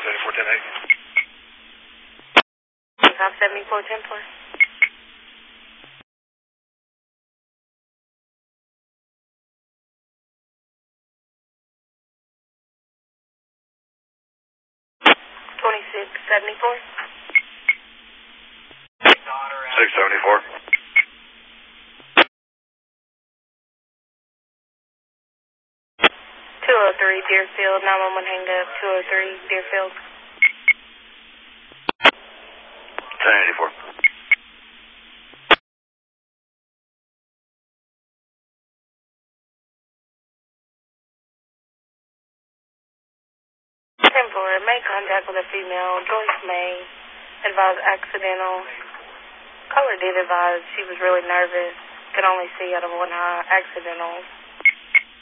South 7410, please. $26.74. 674. 203 Deerfield, 911 hanged up, 203 Deerfield. 1084. 10-4, made contact with a female, Joyce May, advised accidental. Caller did advise she was really nervous, could only see out of one eye, accidental.